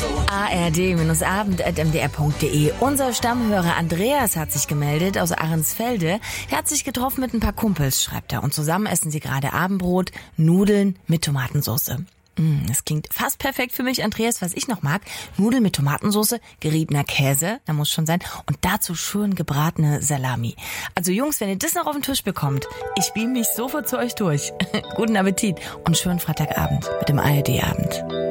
ard-abend.mdr.de. Unser Stammhörer Andreas hat sich gemeldet aus Ahrensfelde. Er hat sich getroffen mit ein paar Kumpels, schreibt er. Und zusammen essen sie gerade Abendbrot, Nudeln mit Tomatensauce. Das klingt fast perfekt für mich, Andreas, was ich noch mag. Nudeln mit Tomatensauce, geriebener Käse, da muss schon sein. Und dazu schön gebratene Salami. Also Jungs, wenn ihr das noch auf den Tisch bekommt, ich beam mich sofort zu euch durch. Guten Appetit und schönen Freitagabend mit dem ARD-Abend.